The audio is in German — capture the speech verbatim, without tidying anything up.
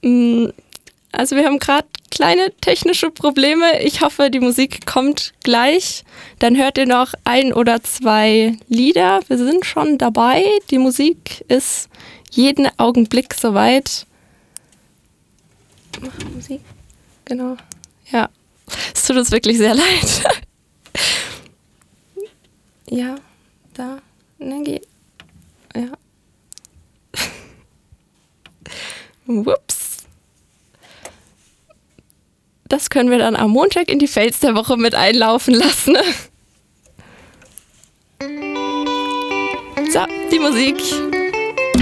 Also wir haben gerade kleine technische Probleme. Ich hoffe, die Musik kommt gleich. Dann hört ihr noch ein oder zwei Lieder. Wir sind schon dabei. Die Musik ist jeden Augenblick soweit. Musik, genau. Ja, es tut uns wirklich sehr leid. Ja, da. Ne, geh. Ja. Whoops. Das können wir dann am Montag in die Fails der Woche mit einlaufen lassen. So, die Musik.